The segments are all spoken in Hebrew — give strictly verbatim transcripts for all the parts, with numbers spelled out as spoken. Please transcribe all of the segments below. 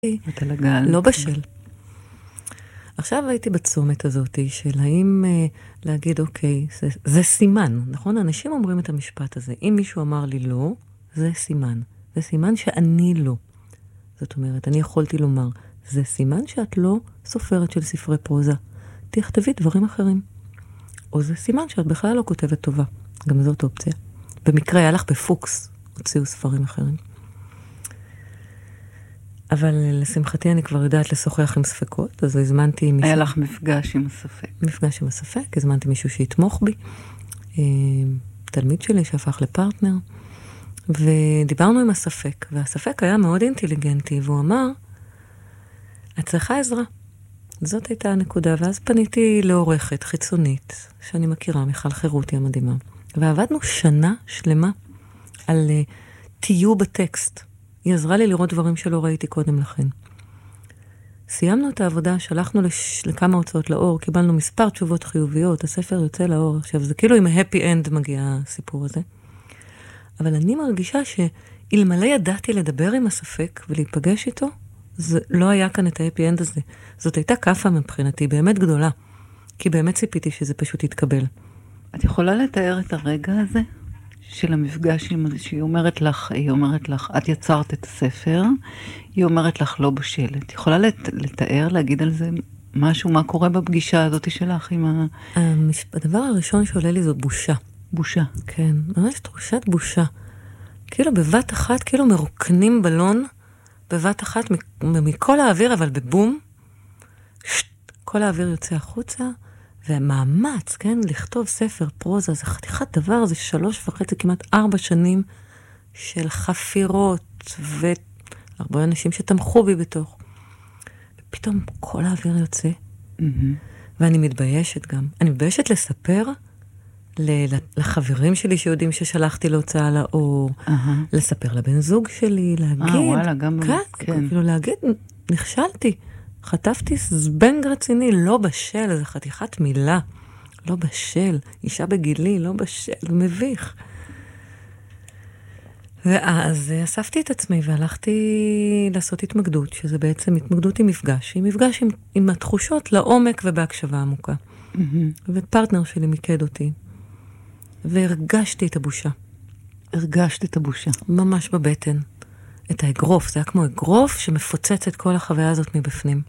אתה לגל. לא בשל. עכשיו הייתי בצומת הזאת של האם אה, להגיד, אוקיי, זה, זה סימן, נכון? אנשים אומרים את המשפט הזה. אם מישהו אמר לי לא, זה סימן. זה סימן שאני לא. זאת אומרת, אני יכולתי לומר, זה סימן שאת לא סופרת של ספרי פרוזה. תכתבי דברים אחרים. או זה סימן שאת בכלל לא כותבת טובה. גם זאת אופציה. במקרה היה לך בפוקס, הוציאו ספרים אחרים. אבל לשמחתי אני כבר יודעת לשוחח עם ספקות, אז הזמנתי מישהו... היה לך מפגש עם הספק. מפגש עם הספק, הזמנתי מישהו שיתמוך בי, תלמיד שלי שהפך לפרטנר, ודיברנו עם הספק, והספק היה מאוד אינטליגנטי, והוא אמר, את צריכה עזרה. זאת הייתה הנקודה, ואז פניתי לעורכת חיצונית, שאני מכירה, מיכל חירותי המדהימה, ועבדנו שנה שלמה על טיוב הטקסט. היא עזרה לי לראות דברים שלא ראיתי קודם לכן. סיימנו את העבודה, שלחנו לש... לכמה הוצאות לאור, קיבלנו מספר תשובות חיוביות, הספר יוצא לאור. עכשיו, זה כאילו עם ה-happy end מגיע הסיפור הזה. אבל אני מרגישה שאלמלא ידעתי לדבר עם הספק ולהיפגש איתו, זה לא היה כאן את ה-happy end הזה. זאת הייתה קפה מבחינתי, באמת גדולה. כי באמת ציפיתי שזה פשוט יתקבל. את יכולה לתאר את הרגע הזה? של המפגש עם, שהיא אומרת לך, היא אומרת לך, את יצרת את הספר, היא אומרת לך לא בשלת. יכולה לת, לתאר, להגיד על זה משהו, מה קורה בפגישה הזאת שלך עם ה... הדבר הראשון שעולה לי זו בושה. בושה. כן, ממש תחושת בושה. כאילו בבת אחת, כאילו מרוקנים בלון, בבת אחת מכל האוויר, אבל בבום, כל האוויר יוצא החוצה, ומאמץ, כן, לכתוב ספר פרוזה, זה חתיכת דבר, זה שלוש וחצי, כמעט ארבע שנים של חפירות, והרבה אנשים שתמכו בי בתוך. ופתאום כל האוויר יוצא, mm-hmm. ואני מתביישת גם. אני מתביישת לספר לחברים שלי שיודעים ששלחתי להוצאה לאור, uh-huh. לספר לבן זוג שלי, להגיד, אה, וואלה, גם... כן, כן. כאילו להגיד, נכשלתי. חטפתי זבנג רציני, לא בשל, זה חתיכת מילה, לא בשל, אישה בגילי, לא בשל, מביך. ואז אספתי את עצמי והלכתי לעשות התמקדות, שזה בעצם התמקדות עם מפגש, עם מפגש עם, עם התחושות לעומק ובהקשבה עמוקה. Mm-hmm. ופרטנר שלי מיקד אותי, והרגשתי את הבושה. הרגשת את הבושה. ממש בבטן. את האגרוף, זה היה כמו אגרוף שמפוצץ את כל החוויה הזאת מבפנים.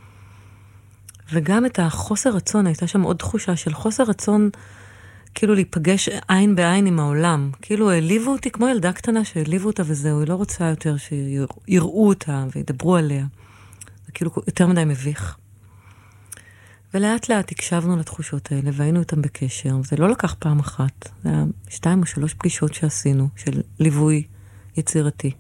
וגם את החוסר רצון, הייתה שם עוד תחושה של חוסר רצון, כאילו להיפגש עין בעין עם העולם. כאילו העליבו אותי, כמו ילדה קטנה שהעליבו אותה וזהו, היא לא רוצה יותר שיראו אותה וידברו עליה. זה כאילו יותר מדי מביך. ולאט לאט הקשבנו לתחושות האלה, והיינו איתם בקשר. זה לא לקח פעם אחת, זה היה שתיים או שלוש פגישות שעשינו, של ליווי יצירתי.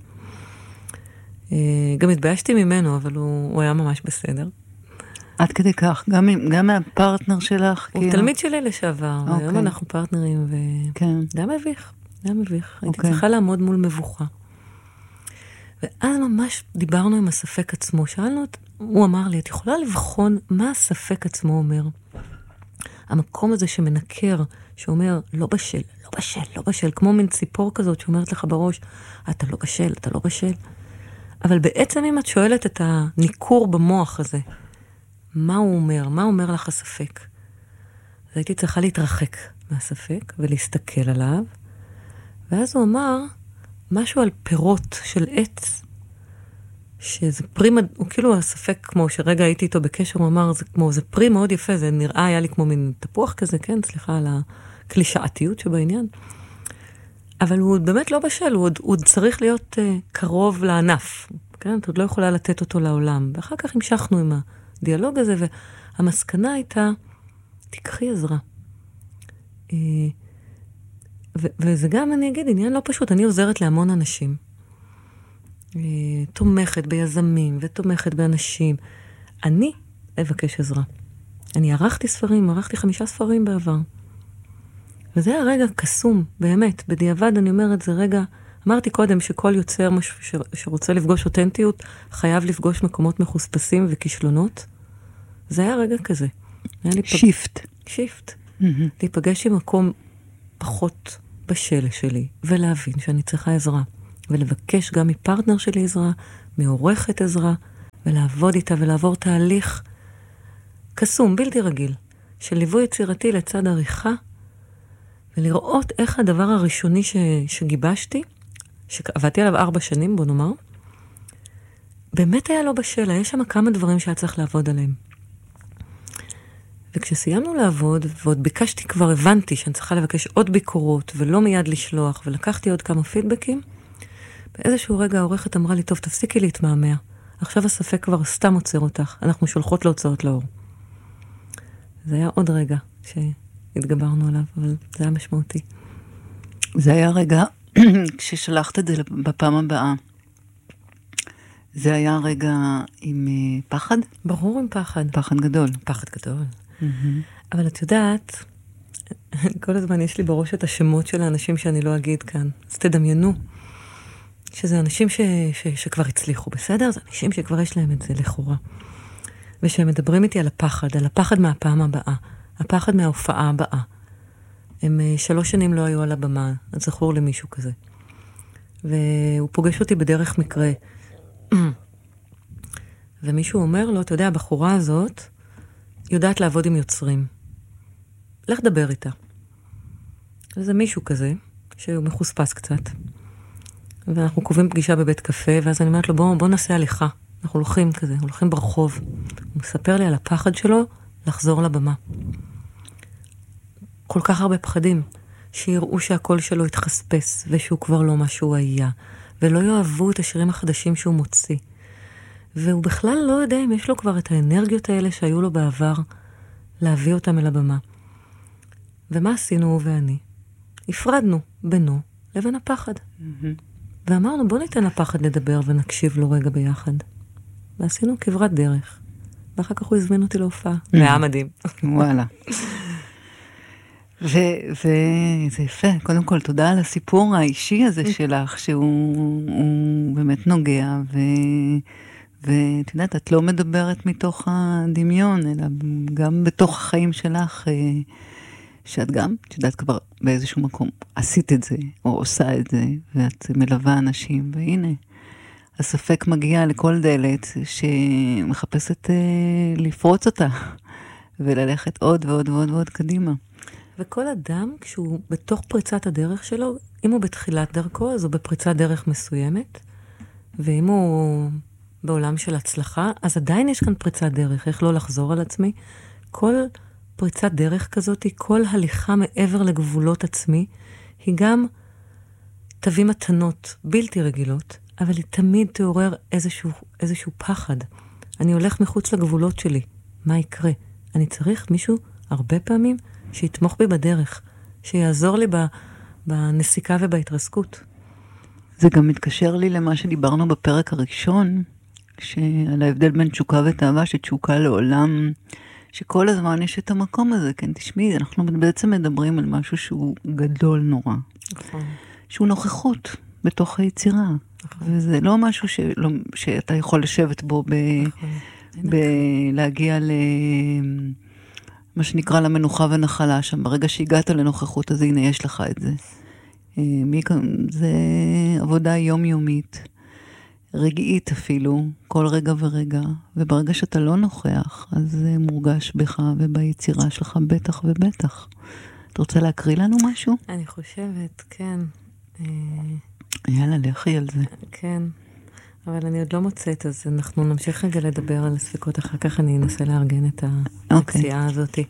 גם התביישתי ממנו, אבל הוא, הוא היה ממש בסדר. עד כדי כך, גם, גם מהפרטנר שלך? הוא כאילו... תלמיד שלי לשעבר, okay. היום אנחנו פרטנרים, ו... כן. זה היה מביך, זה היה מביך. Okay. הייתי צריכה לעמוד מול מבוכה. ואז ממש דיברנו עם הספק עצמו, שאלנו, הוא אמר לי, את יכולה לבחון מה הספק עצמו אומר? המקום הזה שמנקר, שאומר, לא בשל, לא בשל, לא בשל, כמו מין ציפור כזאת שאומרת לך בראש, אתה לא בשל, אתה לא בשל. אבל בעצם אם את שואלת את הניקור במוח הזה, מה הוא אומר? מה אומר לך הספק? אז הייתי צריכה להתרחק מהספק ולהסתכל עליו, ואז הוא אמר משהו על פירות של עץ, שזה פרי, הוא כאילו הספק כמו שרגע הייתי איתו בקשר, הוא אמר, זה כמו, זה פרי מאוד יפה, זה נראה, היה לי כמו מין תפוח כזה, כן, סליחה על הקלישאתיות שבעניין. אבל הוא באמת לא בשל, הוא עוד, הוא עוד צריך להיות uh, קרוב לענף, כן? את עוד לא יכולה לתת אותו לעולם. ואחר כך המשכנו עם הדיאלוג הזה, והמסקנה הייתה, תקחי עזרה. Uh, ו- וזה גם, אני אגיד, עניין לא פשוט, אני עוזרת להמון אנשים. Uh, תומכת ביזמים ותומכת באנשים. אני אבקש עזרה. אני ערכתי ספרים, ערכתי חמישה ספרים בעבר. וזה היה רגע קסום, באמת. בדיעבד אני אומרת, זה רגע, אמרתי קודם שכל יוצר ש... שרוצה לפגוש אותנטיות, חייב לפגוש מקומות מחוספסים וכישלונות. זה היה רגע כזה. שיפט. שיפט. Mm-hmm. להיפגש עם מקום פחות בשל שלי, ולהבין שאני צריכה עזרה. ולבקש גם מפרטנר שלי עזרה, מעורכת עזרה, ולעבוד איתה ולעבור תהליך קסום, בלתי רגיל, של ליווי יצירתי לצד עריכה, ולראות איך הדבר הראשוני ש... שגיבשתי, שעבדתי עליו ארבע שנים, בוא נאמר, באמת היה לא בשלה, יש שם כמה דברים שהיה צריך לעבוד עליהם. וכשסיימנו לעבוד, ועוד ביקשתי, כבר הבנתי שאני צריכה לבקש עוד ביקורות, ולא מיד לשלוח, ולקחתי עוד כמה פידבקים, באיזשהו רגע העורכת אמרה לי, טוב, תפסיקי להתמהמה. עכשיו הספק כבר סתם עוצר אותך. אנחנו שולחות להוצאות לאור. זה היה עוד רגע שהתגברנו עליו, אבל זה היה משמעותי. זה היה רגע כששלחת את זה בפעם הבאה. זה היה רגע עם פחד? ברור עם פחד. פחד גדול. פחד גדול. Mm-hmm. אבל את יודעת, כל הזמן יש לי בראש את השמות של האנשים שאני לא אגיד כאן. אז תדמיינו. שזה אנשים ש, ש, שכבר הצליחו, בסדר? זה אנשים שכבר יש להם את זה לכאורה. ושהם מדברים איתי על הפחד, על הפחד מהפעם הבאה, הפחד מההופעה הבאה. הם שלוש שנים לא היו על הבמה, אז זכור למישהו כזה. והוא פוגש אותי בדרך מקרה. ומישהו אומר לו, אתה יודע, הבחורה הזאת יודעת לעבוד עם יוצרים. לך דבר איתה. וזה מישהו כזה, שהוא מחוספס קצת. ואנחנו קובעים פגישה בבית קפה, ואז אני אומרת לו, בוא, בוא נעשה הליכה. אנחנו הולכים כזה, הולכים ברחוב. הוא מספר לי על הפחד שלו לחזור לבמה. כל כך הרבה פחדים, שיראו שהקול שלו התחספס, ושהוא כבר לא מה שהוא היה, ולא יאהבו את השירים החדשים שהוא מוציא. והוא בכלל לא יודע אם יש לו כבר את האנרגיות האלה שהיו לו בעבר, להביא אותם אל הבמה. ומה עשינו הוא ואני? הפרדנו בינו לבין הפחד. Mm-hmm. ואמרנו, בוא ניתן לפחד לדבר ונקשיב לו רגע ביחד. ועשינו כברת דרך. ואחר כך הוא הזמין אותי להופעה. והיה מדהים. וואלה. וזה יפה. קודם כל, תודה על הסיפור האישי הזה שלך, שהוא באמת נוגע, ואת יודעת, את לא מדברת מתוך הדמיון, אלא גם בתוך החיים שלך, שאת גם, את יודעת, כבר באיזשהו מקום עשית את זה, או עושה את זה, ואת מלווה אנשים, והנה, הספק מגיע לכל דלת שמחפשת אה, לפרוץ אותה, וללכת עוד ועוד ועוד ועוד קדימה. וכל אדם, כשהוא בתוך פריצת הדרך שלו, אם הוא בתחילת דרכו, אז הוא בפריצת דרך מסוימת, ואם הוא בעולם של הצלחה, אז עדיין יש כאן פריצת דרך, איך לא לחזור על עצמי. כל פריצת דרך כזאת, כל הליכה מעבר לגבולות עצמי, היא גם תביא מתנות בלתי רגילות, אבל היא תמיד תעורר איזשהו, איזשהו פחד. אני הולך מחוץ לגבולות שלי. מה יקרה? אני צריך מישהו הרבה פעמים שיתמוך בי בדרך, שיעזור לי בנסיקה ובהתרסקות. זה גם מתקשר לי למה שדיברנו בפרק הראשון, שעל ההבדל בין תשוקה ותאווה, שתשוקה לעולם, שכל הזמן יש את המקום הזה, כן, תשמעי, אנחנו בעצם מדברים על משהו שהוא גדול נורא. נכון. שהוא נוכחות בתוך היצירה. נכון. וזה לא משהו שלא, שאתה יכול לשבת בו, ב, נכון. ב, להגיע ל... מה שנקרא למנוחה ונחלה שם. ברגע שהגעת לנוכחות, אז הנה יש לך את זה. זה עבודה יומיומית, רגעית אפילו, כל רגע ורגע, וברגע שאתה לא נוכח, אז זה מורגש בך וביצירה שלך בטח ובטח. אתה רוצה להקריא לנו משהו? אני חושבת, כן. יאללה, לכי על זה. כן, אבל אני עוד לא מוצאת, אז אנחנו נמשיך רגע לדבר על הספקות, אחר כך אני אנסה לארגן את הפציעה הזאת.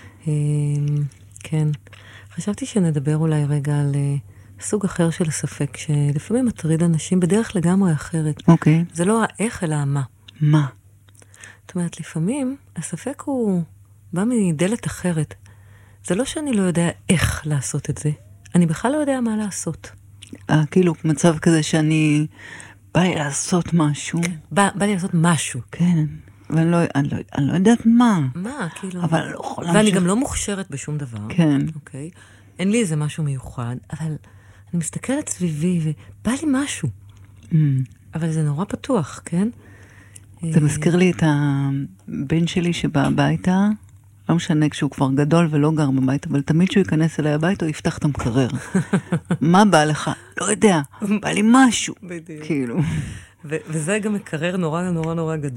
כן, חשבתי שנדבר אולי רגע על סוג אחר של הספק, שלפעמים מטריד אנשים בדרך לגמרי אחרת. אוקיי. זה לא האיך, אלא המה. מה? זאת אומרת, לפעמים הספק הוא בא מדלת אחרת. זה לא שאני לא יודע איך לעשות את זה, אני בכלל לא יודע מה לעשות. אה, כאילו, מצב כזה שאני בא לי לעשות משהו. כן, בא, בא לי לעשות משהו. כן, ואני לא, אני לא, אני לא יודעת מה. מה, כאילו. אבל אני לא יכולה... ואני גם לא מוכשרת בשום דבר. כן. אוקיי? אין לי איזה משהו מיוחד, אבל אני מסתכלת סביבי ובא לי משהו. Mm. אבל זה נורא פתוח, כן? זה מזכיר לי את הבן שלי שבא הביתה, לא משנה כשהוא כבר גדול ולא גר בבית, אבל תמיד שהוא ייכנס אליי הביתה, הוא יפתח את המקרר. מה בא לך? לא יודע, בא לי משהו. בדיוק. כאילו. וזה גם מקרר נורא נורא נורא גדול.